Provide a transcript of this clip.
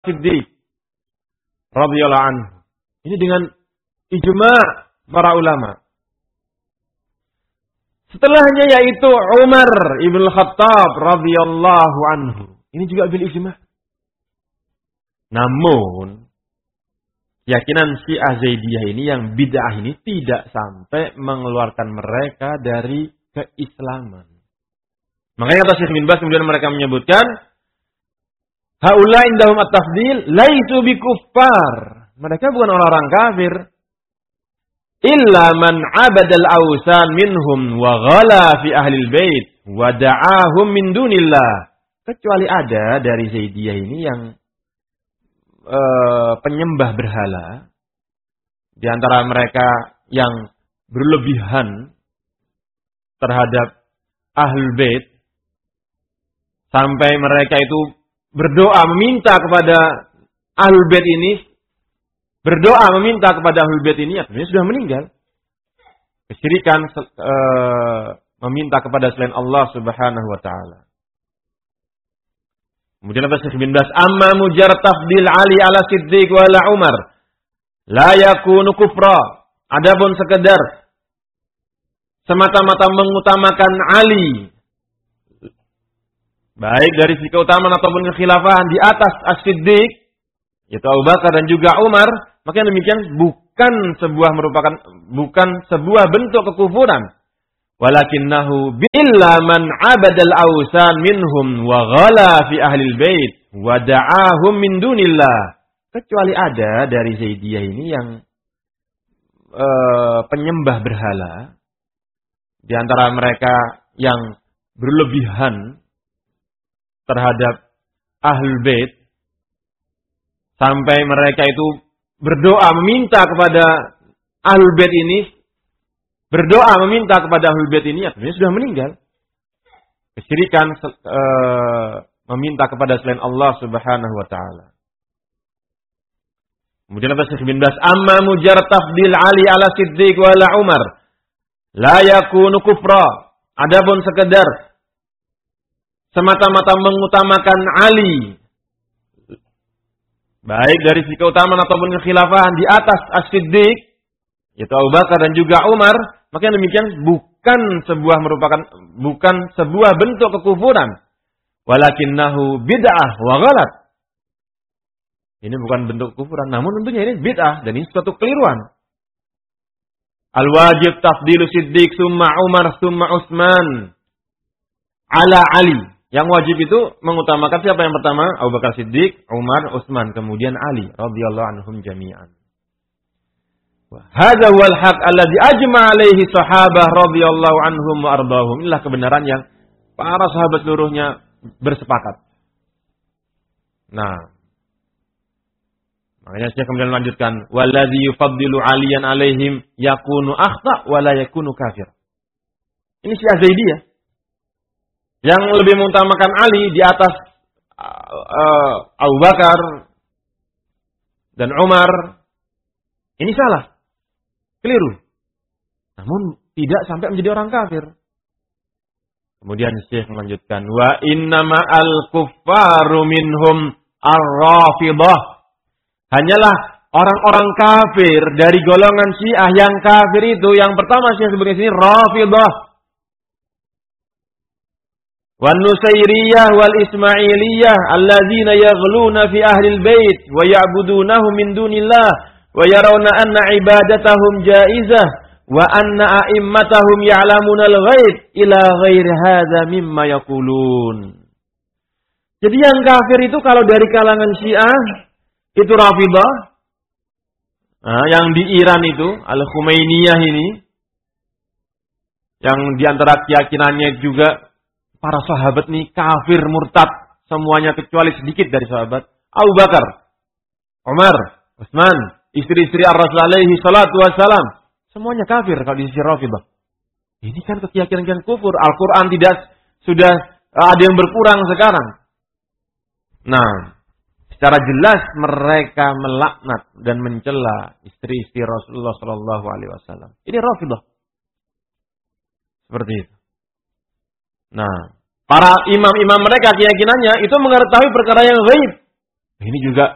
Siddiq radhiyallahu anhu. Ini dengan ijma' para ulama. Setelahnya yaitu Umar ibn Khattab radhiyallahu anhu. Ini juga bil ijma'. Namun keyakinan Syiah Zaidiyah ini yang bid'ah ini tidak sampai mengeluarkan mereka dari keislaman. Makanya kata Syekh bin Baz kemudian mereka menyebutkan haula indahum at-tafdil laisu bikuffar. Mereka bukan orang-orang kafir. Illa man 'abadal awsan minhum wa ghala fi ahli bait wa da'ahum min dunillah. Kecuali ada dari Zaidiyah ini yang penyembah berhala, di antara mereka yang berlebihan terhadap ahlul bait sampai mereka itu berdoa meminta kepada ahlul bait ini, berdoa meminta kepada ahlul bait ini, artinya sudah meninggal. Kesyirikan meminta kepada selain Allah Subhanahu wa taala. Kemudian kata Syekh bin Baz, amma mujarrad tafdil Ali ala Siddiq wa ala Umar la yakunu kufra. Adapun sekedar semata-mata mengutamakan Ali baik dari sisi keutamaan ataupun kekhilafahan di atas As-Siddiq, yaitu Abu Bakar dan juga Umar, maka demikian bukan sebuah bentuk kekufuran. Walakinnahu billa man 'abadal awsan minhum wa ghala fi ahli bait wa da'ahum min dunillah. Kecuali ada dari Zaidiyah ini yang penyembah berhala, di antara mereka yang berlebihan terhadap ahlul bait sampai mereka itu berdoa meminta kepada ahlul bait ini, berdoa meminta kepada ahlul bait ini, artinya sudah meninggal. Kesyirikan meminta kepada selain Allah Subhanahu wa taala. Kemudian kata Syekh bin Baz, amma mujarrad tafdil Ali ala Siddiq wa ala Umar la yakunu kufra. Adapun sekedar semata-mata mengutamakan Ali baik dari sisi keutamaan ataupun kekhilafahan di atas As-Siddiq, yaitu Abu Bakar dan juga Umar, maka demikian bukan sebuah bentuk kekufuran. Walakinnahu bid'ah wa ghalat. Ini bukan bentuk kekufuran, namun tentunya ini bid'ah dan ini suatu keliruan. Al-wajib tafdilu Siddiq summa Umar summa Utsman ala Ali. Yang wajib itu mengutamakan siapa yang pertama? Abu Bakar Siddiq, Umar, Utsman, kemudian Ali radhiyallahu anhum jami'an. Hadza huwal haq alladzi ajma' alaihi sahabah radhiyallahu anhum wa ardahum. Inilah kebenaran yang para sahabat seluruhnya bersepakat. Nah, makanya saya kemudian melanjutkan, waladzi yufaddilu aliyan alaihim yakunu akhta wa la yakunu kafir. Ini Syiah Zaidiyah yang lebih mengutamakan Ali di atas Abu Bakar dan Umar. Ini salah, keliru. Namun tidak sampai menjadi orang kafir. Kemudian Syekh melanjutkan, wa innama al-kuffaru minhum ar-rafidah. Hanyalah orang-orang kafir dari golongan Syiah yang kafir itu, yang pertama Syekh sebutkan sini Rafidah. Wan Nusairiyah wal Ismailiyah alladzina yaghluna fi ahli al-bait wa ya'budunahum min dunillah wa yarawna anna ibadatahum jaizah wa anna a'immatahum ya'lamuna al-ghaib ila ghairi hadza mimma yaqulun. Jadi yang kafir itu kalau dari kalangan Syiah itu Rafidah. Nah, yang di Iran itu Al-Khumainiyah ini, yang diantara keyakinannya juga para sahabat nih kafir murtad semuanya kecuali sedikit dari sahabat. Abu Bakar, Umar, Utsman, istri-istri Ar-Rasul alaihi salatu wassalam, semuanya kafir kalau di sisi Rafidah. Ini kan keyakinan kufur. Al-Quran sudah ada yang berkurang sekarang. Nah, secara jelas mereka melaknat dan mencela istri-istri Rasulullah Sallallahu Alaihi Wasallam. Ini Rafidah. Seperti itu. Nah, para imam-imam mereka keyakinannya itu mengetahui perkara yang gaib. Ini juga